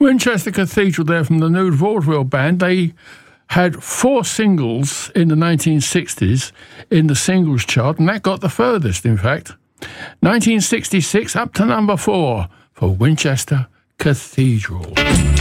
Winchester Cathedral there from the Nude Vaudeville Band. They had 4 singles in the 1960s in the singles chart, and that got the furthest, in fact. 1966 up to number 4 for Winchester Cathedral.